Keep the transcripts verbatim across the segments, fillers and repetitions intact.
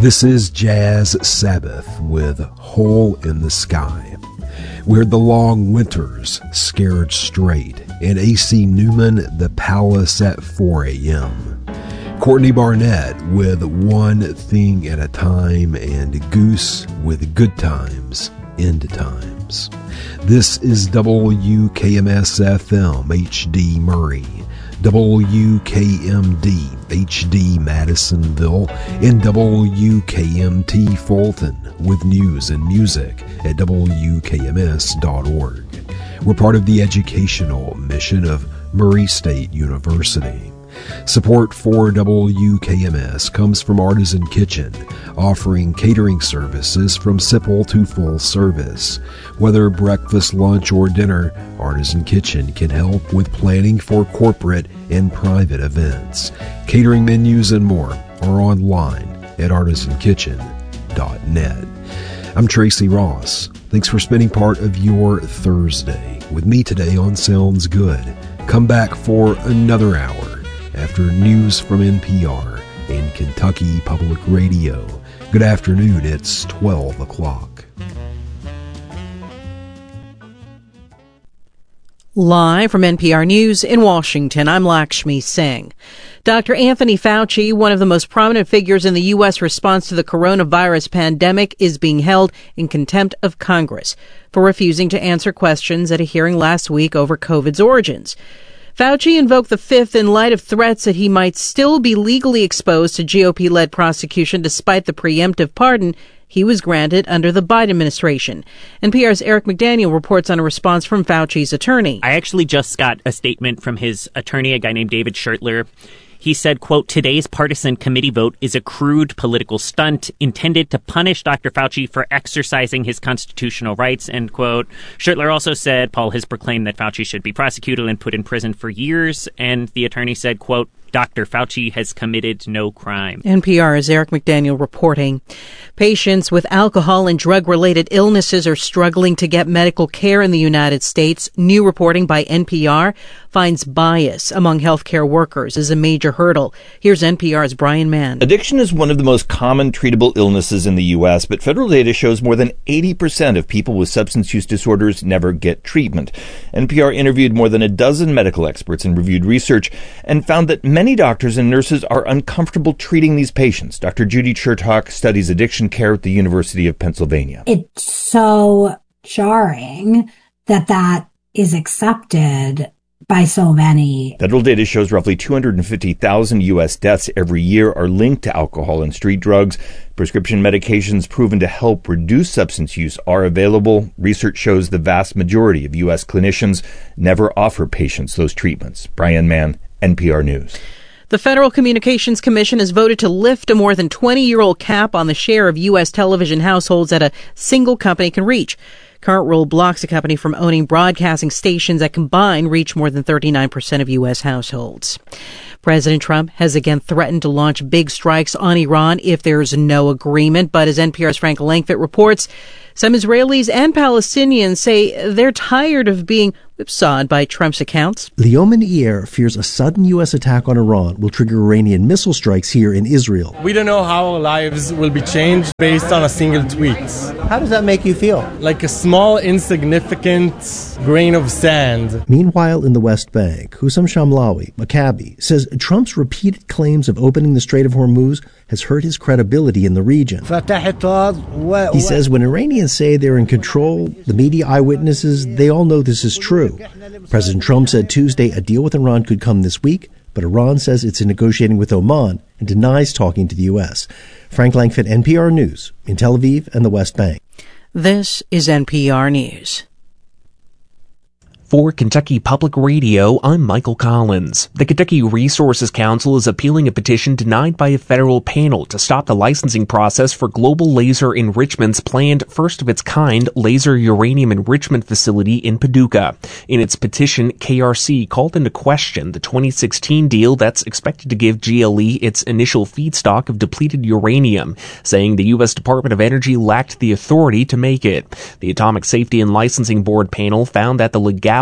This is Jazz Sabbath with Hole in the Sky. We're the long winters scared straight, and A C Newman, The Palace at four a.m. Courtney Barnett with One Thing at a Time, and Goose with Good Times, End Times. This is W K M S F M H D Murray, W K M D H D Madisonville, and W K M T Fulton with news and music at W K M S dot org. We're part of the educational mission of Murray State University. Support for W K M S comes from Artisan Kitchen, offering catering services from simple to full service. Whether breakfast, lunch, or dinner, Artisan Kitchen can help with planning for corporate and private events. Catering menus and more are online at artisan kitchen dot net. I'm Tracy Ross. Thanks for spending part of your Thursday with me today on Sounds Good. Come back for another hour after news from N P R and Kentucky Public Radio. Good afternoon, it's twelve o'clock. Live from N P R News in Washington, I'm Lakshmi Singh. Doctor Anthony Fauci, one of the most prominent figures in the U S response to the coronavirus pandemic, is being held in contempt of Congress for refusing to answer questions at a hearing last week over COVID's origins. Fauci invoked the Fifth in light of threats that he might still be legally exposed to G O P-led prosecution despite the preemptive pardon he was granted under the Biden administration. N P R's Eric McDaniel reports on a response from Fauci's attorney. I actually just got a statement from his attorney, a guy named David Schertler. He said, quote, today's partisan committee vote is a crude political stunt intended to punish Doctor Fauci for exercising his constitutional rights, end quote. Schertler also said Paul has proclaimed that Fauci should be prosecuted and put in prison for years. And the attorney said, quote, Doctor Fauci has committed no crime. N P R's Eric McDaniel reporting. Patients with alcohol and drug-related illnesses are struggling to get medical care in the United States. New reporting by N P R finds bias among healthcare workers is a major hurdle. Here's N P R's Brian Mann. Addiction is one of the most common treatable illnesses in the U S, but federal data shows more than eighty percent of people with substance use disorders never get treatment. N P R interviewed more than a dozen medical experts and reviewed research and found that many Many doctors and nurses are uncomfortable treating these patients. Doctor Judy Chertok studies addiction care at the University of Pennsylvania. It's so jarring that that is accepted by so many. Federal data shows roughly two hundred fifty thousand U S deaths every year are linked to alcohol and street drugs. Prescription medications proven to help reduce substance use are available. Research shows the vast majority of U S clinicians never offer patients those treatments. Brian Mann, N P R News. The Federal Communications Commission has voted to lift a more than twenty-year-old cap on the share of U S television households that a single company can reach. Current rule blocks a company from owning broadcasting stations that combined reach more than thirty-nine percent of U S households. President Trump has again threatened to launch big strikes on Iran if there's no agreement. But as N P R's Frank Langfitt reports, some Israelis and Palestinians say they're tired of being whipsawed by Trump's accounts. Leomin Iyer fears a sudden U S attack on Iran will trigger Iranian missile strikes here in Israel. We don't know how lives will be changed based on a single tweet. How does that make you feel? Like a small, insignificant grain of sand. Meanwhile, in the West Bank, Hussam Shamlawi, Maccabi, says Trump's repeated claims of opening the Strait of Hormuz has hurt his credibility in the region. He says when Iranians say they're in control, the media eyewitnesses, they all know this is true. President Trump said Tuesday a deal with Iran could come this week, but Iran says it's negotiating with Oman and denies talking to the U S. Frank Langfitt, N P R News, in Tel Aviv and the West Bank. This is N P R News. For Kentucky Public Radio, I'm Michael Collins. The Kentucky Resources Council is appealing a petition denied by a federal panel to stop the licensing process for Global Laser Enrichment's planned first-of-its-kind laser uranium enrichment facility in Paducah. In its petition, K R C called into question the twenty sixteen deal that's expected to give G L E its initial feedstock of depleted uranium, saying the U S Department of Energy lacked the authority to make it. The Atomic Safety and Licensing Board panel found that the legality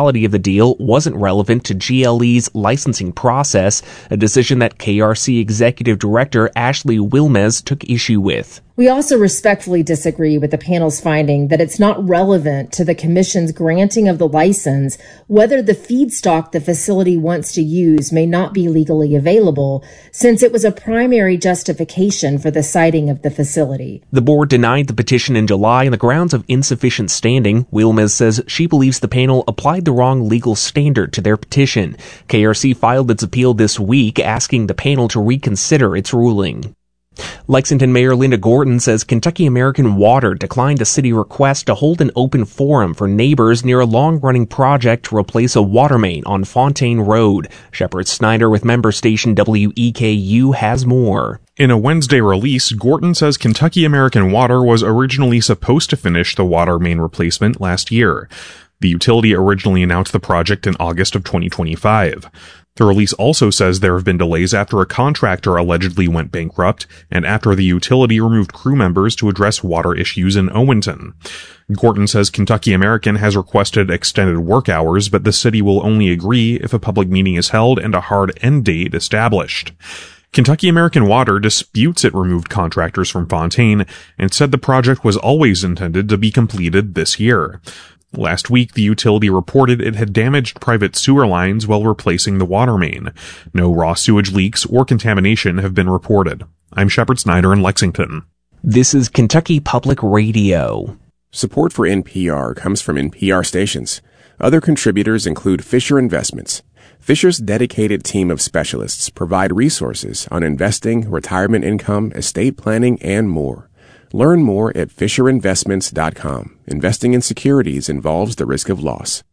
legality of the deal wasn't relevant to G L E's licensing process, a decision that K R C Executive Director Ashley Wilmes took issue with. We also respectfully disagree with the panel's finding that it's not relevant to the Commission's granting of the license whether the feedstock the facility wants to use may not be legally available, since it was a primary justification for the siting of the facility. The board denied the petition in July on the grounds of insufficient standing. Wilmes says she believes the panel applied the wrong legal standard to their petition. K R C filed its appeal this week, asking the panel to reconsider its ruling. Lexington Mayor Linda Gorton says Kentucky American Water declined a city request to hold an open forum for neighbors near a long-running project to replace a water main on Fontaine Road. Shepard Snyder with member station W E K U has more. In a Wednesday release, Gorton says Kentucky American Water was originally supposed to finish the water main replacement last year. The utility originally announced the project in August of twenty twenty-five. The release also says there have been delays after a contractor allegedly went bankrupt and after the utility removed crew members to address water issues in Owenton. Gorton says Kentucky American has requested extended work hours, but the city will only agree if a public meeting is held and a hard end date established. Kentucky American Water disputes it removed contractors from Fontaine and said the project was always intended to be completed this year. Last week, the utility reported it had damaged private sewer lines while replacing the water main. No raw sewage leaks or contamination have been reported. I'm Shepard Snyder in Lexington. This is Kentucky Public Radio. Support for N P R comes from N P R stations. Other contributors include Fisher Investments. Fisher's dedicated team of specialists provide resources on investing, retirement income, estate planning, and more. Learn more at fisher investments dot com. Investing in securities involves the risk of loss.